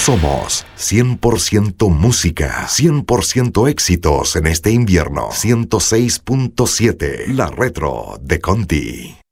Somos 100% música, 100% éxitos en este invierno. 106.7, La Retro de Conti.